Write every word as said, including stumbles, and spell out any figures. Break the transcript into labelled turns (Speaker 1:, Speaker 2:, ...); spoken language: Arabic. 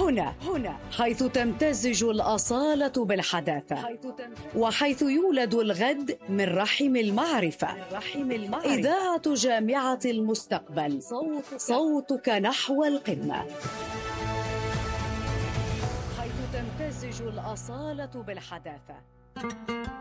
Speaker 1: هنا هنا حيث تمتزج الأصالة بالحداثة، وحيث يولد الغد من رحم المعرفة. إذاعة جامعة المستقبل، صوتك نحو القمة. حيث تمتزج الأصالة بالحداثة.